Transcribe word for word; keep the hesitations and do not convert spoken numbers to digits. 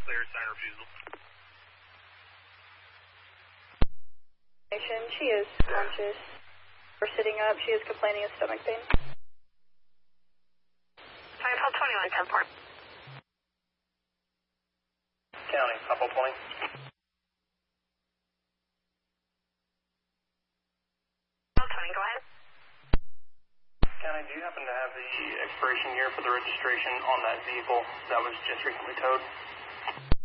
clear, sign refusal. She is conscious. We're sitting up. She is complaining of stomach pain. Title twenty-one, ten four. County, couple twenty. Title twenty, go ahead. County, do you happen to have the expiration year for the registration on that vehicle that was just recently towed?